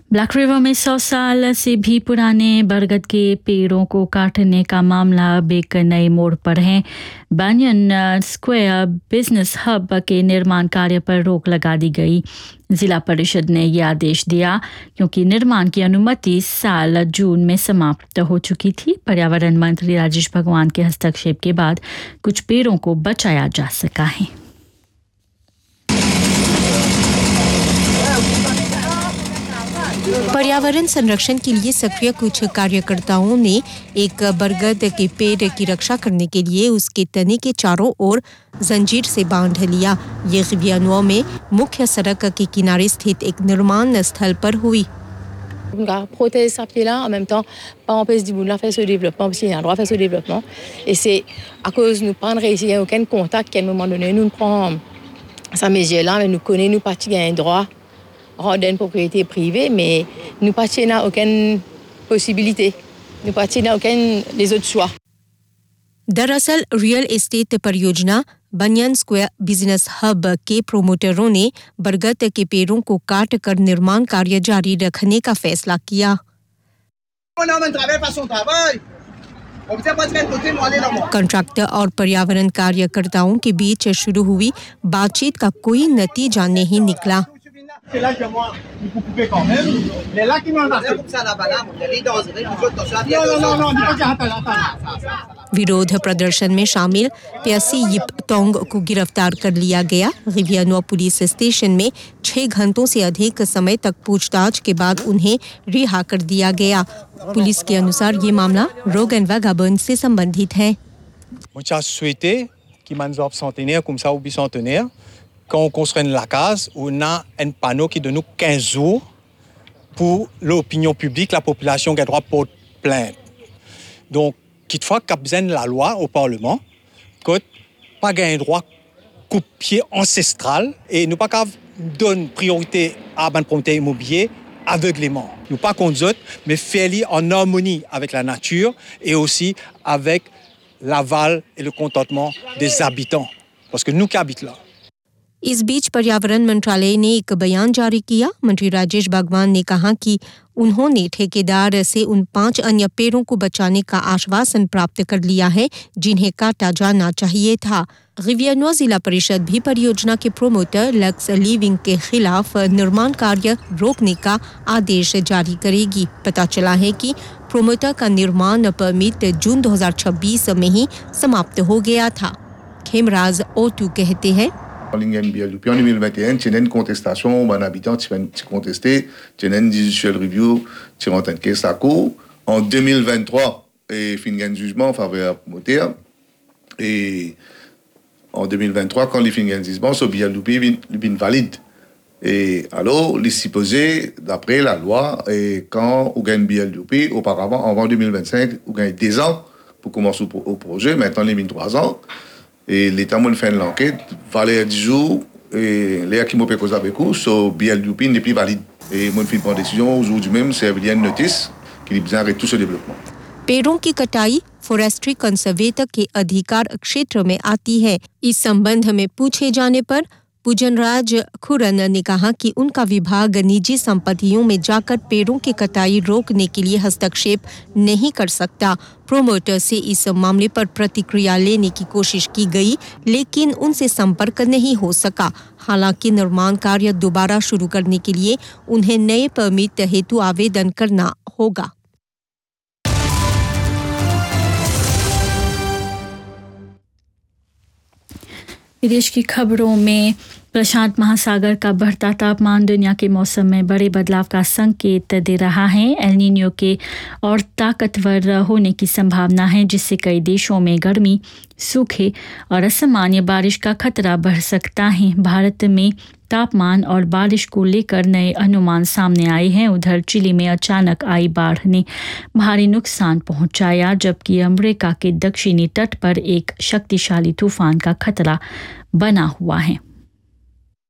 Black river में 100 साल से भी पुराने बरगद के पेड़ों को काटने का मामला अब एक नए मोड़ पर है। बनियन स्क्वायर बिजनेस हब के निर्माण कार्य पर रोक लगा दी गई। जिला परिषद ने यह आदेश दिया क्योंकि निर्माण की अनुमति साल जून में समाप्त हो चुकी थी। पर्यावरण मंत्री राजेश भगवान के हस्तक्षेप के बाद कुछ पेड़ों को बचाया जा सका है। पर्यावरण संरक्षण के लिए सक्रिय कुछ कार्यकर्ताओं ने एक बरगद के पेड़ की रक्षा करने के लिए उसके तने के चारों ओर जंजीर से बांध लिया। ये गिवियानुआ में मुख्य सड़क के किनारे स्थित एक निर्माण स्थल पर हुई। On va protéger ça pied là en même temps pas empêcher du bout de faire ce développement parce qu'il y a un droit à faire ce développement et c'est à cause nous pas réussir aucun contact qu'à un moment donné nous prend ça mesure là mais nous connaît nous parti un droit rendre une propriété privée mais nous parti n'a aucune possibilité nous parti n'a aucun les autres choix। दरअसल real estate परियोजना बनियन square business hub के प्रोमोटरों ने बरगद के पेड़ों को काट कर निर्माण कार्य जारी रखने का फैसला किया। कॉन्ट्रैक्टर और पर्यावरण कार्यकर्ताओं के बीच शुरू हुई बातचीत का कोई नतीजा नहीं निकला। विरोध प्रदर्शन में शामिल प्यासी यिपतोंग को गिरफ्तार कर लिया गया। गिवियानुआ पुलिस स्टेशन में 6 घंटों से अधिक समय तक पूछताछ के बाद उन्हें रिहा कर दिया गया। पुलिस के अनुसार ये मामला रोग एंड वैगाबर्न से संबंधित है। Muita souhaité que manzop centenaire comme ça ou bicentenaire quand on construit la case on a un panneau qui donne nous 15 jours pour l'opinion publique la population qui a droit porter plainte. Donc toutefois qu'a besoin la loi au parlement que pas gain droit coupe-pied ancestral et nous pas qu'à donne priorité à ban propriété immobilier aveuglément. Nous pas contre autres mais faire-les en harmonie avec la nature et aussi avec l'aval et le contentement des habitants parce que nous qui habitons là. इस बीच पर्यावरण मंत्रालय ने एक बयान जारी किया। मंत्री राजेश भगवान ने कहा कि उन्होंने ठेकेदार से उन 5 अन्य पेड़ों को बचाने का आश्वासन प्राप्त कर लिया है जिन्हें काटा जाना चाहिए था। गिवियानुआ जिला परिषद भी परियोजना के प्रोमोटर लक्स लिविंग के खिलाफ निर्माण कार्य रोकने का आदेश जारी करेगी। पता चला है कि प्रोमोटर का निर्माण परमिट जून 2026 में ही समाप्त हो गया था। खेमराज ओटू कहते हैं En en 2021, il y a une contestation, un habitant qui a contesté, il y a une judicial review, qui a une caisse à court. En 2023, il y a un jugement en faveur du promoteur. Et en 2023, quand il y a un jugement, ce bien est valide. Et alors, il est supposé, d'après la loi, et quand on gagne BLDP, auparavant, avant 2025, on gagne 2 ans pour commencer au projet. Maintenant, il y a 3 ans. Et l'État m'a fait l'enquête, valait 10 jours, et les qui m'ont fait cause avec eux, so BLDP n'est plus valide. Et moi, je prends une décision, aujourd'hui même, c'est une notice qui est besoin d'arrêter tout ce développement. पेड़ों की कटाई forestry conservator के अधिकार क्षेत्र में आती है। इस संबंध में पूछे जाने पर पूजनराज खुरन ने कहा कि उनका विभाग निजी संपत्तियों में जाकर पेड़ों की कटाई रोकने के लिए हस्तक्षेप नहीं कर सकता। प्रोमोटर से इस मामले पर प्रतिक्रिया लेने की कोशिश की गई लेकिन उनसे संपर्क नहीं हो सका। हालांकि निर्माण कार्य दोबारा शुरू करने के लिए उन्हें नए परमिट हेतु आवेदन करना होगा। विदेश की खबरों में प्रशांत महासागर का बढ़ता तापमान दुनिया के मौसम में बड़े बदलाव का संकेत दे रहा है। एल नीनो के और ताकतवर होने की संभावना है जिससे कई देशों में गर्मी, सूखे और असामान्य बारिश का खतरा बढ़ सकता है। भारत में तापमान और बारिश को लेकर नए अनुमान सामने आए हैं। उधर चिली में अचानक आई बाढ़ ने भारी नुकसान पहुंचाया जबकि अमेरिका के दक्षिणी तट पर एक शक्तिशाली तूफान का खतरा बना हुआ है।